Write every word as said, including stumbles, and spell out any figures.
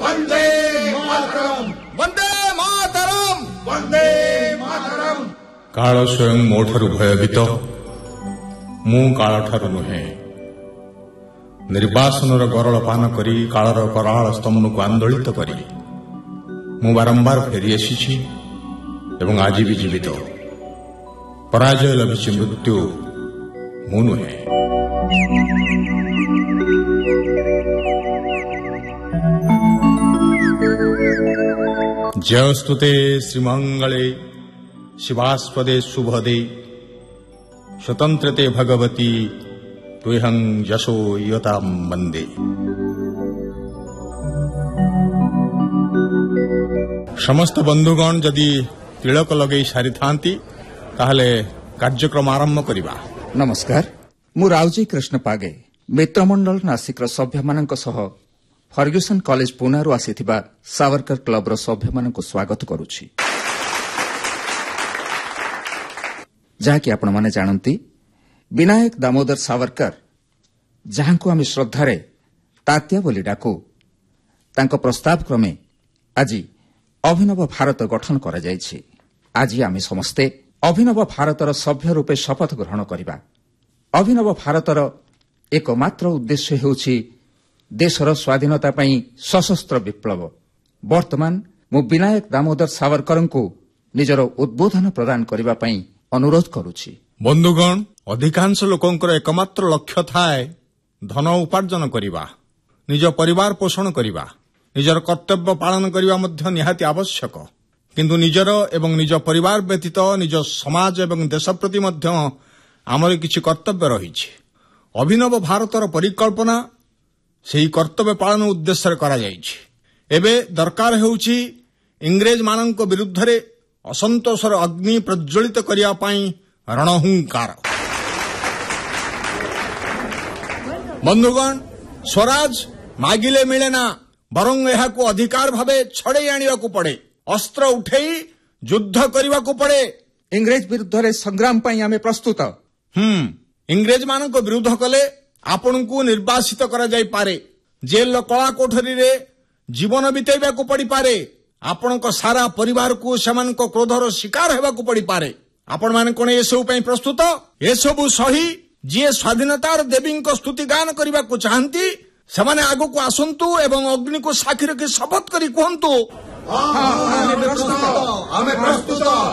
वंदे मातरम वंदे मातरम वंदे मातरम। काल स्वयं मोठारु भयभीत मु कालठारु नुहे। निर्वासनर गरल पान करी कालर कराल स्तंभक आंदोलित करी मु बारंबार फेरी आसी एवं आज भी जीवित। पराजय लभिछि मृत्यु मु नुहे। जयस्तुते श्रीमंगले शिवास्पदे शुभदे स्वतंत्रते भगवती तुहं यशो यतां वंदे। समस्त बंधुगण जदि तिलक लगे सारी थांती ताहले कार्यक्रम आरंभ करिबा। नमस्कार, मु रावजी कृष्ण पागे मित्रमंडल नासिकर सभ्य मानक सह फर्ग्यूसन कॉलेज पुनारू आसीथिबा सावरकर क्लब रो सभ्य मानक स्वागत करूछि। जहाँकि आपण माने जानती विनायक दामोदर सावरकर, जहाँको आम श्रद्धारे तात्या बोली डाकू, तांको प्रस्ताव क्रमे आज अभिनव भारत गठन करा जायछि। आज आम समस्ते अभिनव भारतर सभ्य रूपे शपथ ग्रहण करिबा। अभिनव भारतर एकमात्र उद्देश्य हेउछि देशर स्वाधीनता पई सशस्त्र विप्लव। वर्तमान मु विनायक दामोदर सावरकरंकु निजर उद्बोधन प्रदान करिबा पई अनुरोध करूछि। बंधुगण, अधिकांश लोकंकर एकमात्र लक्ष्य थाए धन उपार्जन करिबा, निज परिवार पोषण करिबा, निजर कर्तव्य पालन करिबा मध्य निहाती आवश्यक। किंतु निजर एवं निज परिवार व्यतीत निज समाज एवं देश प्रति मध्य आमर किछि कर्तव्य रहिछि। अभिनव भारतर परिकल्पना सेही कर्तव्य पालन उद्देश्य करा जायछि। एबे दरकार हेउछि इंग्रेज मानक विरुद्ध रे असंतोषर अग्नि प्रज्वलित करिया पई रणहुंकार। बंधुगण, स्वराज मागिले मिले ना, बरं एहाकु अधिकार भावे छड़े आनिबाकु पड़े। अस्त्र उठेई युद्ध करिबाकु पड़े। इंग्रेज विरुद्ध रे संग्राम पई आमे प्रस्तुत। हम्म इंग्रेज मानक विरुद्ध कले आपनकु निर्वासित करा जाई पारे। जेल कला कोठरी रे जीवन बितेबाकु पड़ी पारे। आपनक सारा परिवार को सेमानक क्रोधर शिकार हेबाकु पड़ी पारे। आपण माने कोन एसबु पई प्रस्तुत? एसबु सही जे स्वाधीनतार देवींक स्तुति गान करिबाकु चाहंती सेमाने आगु को आसंतु एवं अग्नि को साक्षी रखि शपथ करी कहंतु। हाँ, हाँ, हमें प्रस्तुत, हमें प्रस्तुत।